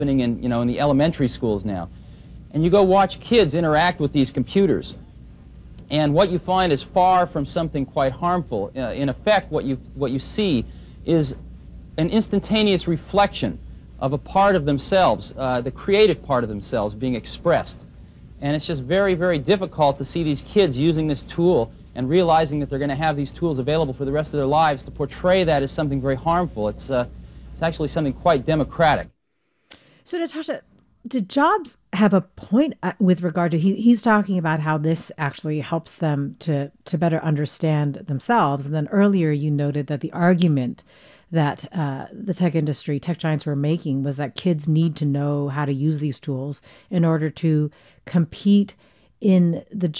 happening in, in the elementary schools now. And you go watch kids interact with these computers. And what you find is far from something quite harmful. In effect, what you see is an instantaneous reflection of a part of themselves, the creative part of themselves being expressed. And it's just very, very difficult to see these kids using this tool and realizing that they're going to have these tools available for the rest of their lives, to portray that as something very harmful. It's actually something quite democratic. So, Natasha, did Jobs have a point with regard to, he's talking about how this actually helps them to better understand themselves. And then earlier you noted that the argument that the tech giants were making was that kids need to know how to use these tools in order to compete in the